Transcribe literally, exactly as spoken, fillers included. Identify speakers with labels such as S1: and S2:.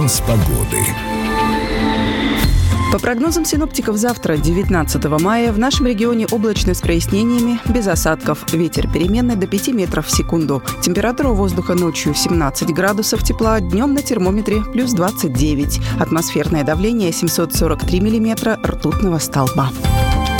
S1: Прогноз погоды.
S2: По прогнозам синоптиков, завтра, девятнадцатого мая, в нашем регионе облачно с прояснениями, без осадков. Ветер переменный до пяти метров в секунду. Температура воздуха ночью семнадцать градусов тепла, днем на термометре плюс двадцать девять. Атмосферное давление семьсот сорок три миллиметра ртутного столба.